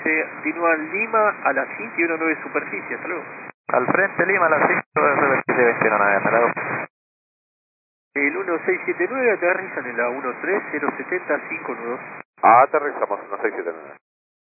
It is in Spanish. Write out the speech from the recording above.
continúa Lima a las 5 y 19 superficie, hasta luego. Al frente Lima a las 5 superficie 21 hasta luego. El 1679 aterrizan en la 13070 5 nudos. Aterrizamos 1679.